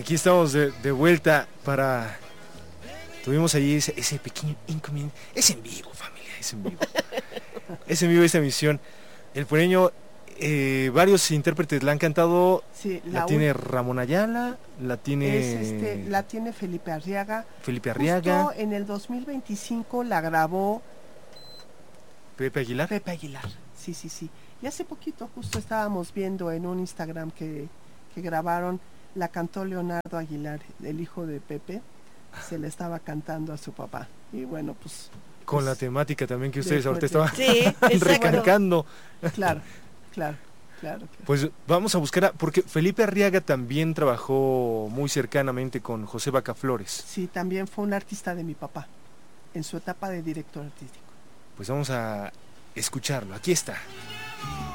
Aquí estamos de vuelta para... Tuvimos allí ese pequeño inconveniente. Es en vivo, familia, es en vivo. Es en vivo esta emisión. El Pureño, varios intérpretes la han cantado. Sí, la tiene Ramón Ayala, la tiene... la tiene Felipe Arriaga. Felipe Arriaga. Justo en el 2025 la grabó... Pepe Aguilar. Pepe Aguilar, sí. Y hace poquito justo estábamos viendo en un Instagram que grabaron, la cantó Leonardo Aguilar, el hijo de Pepe, se le estaba cantando a su papá. Y bueno, pues... Con la temática también que ustedes ahorita estaban sí, recalcando. Claro. Pues vamos a buscar, porque Felipe Arriaga también trabajó muy cercanamente con José Bacaflores. Sí, también fue un artista de mi papá, en su etapa de director artístico. Pues vamos a escucharlo, aquí está.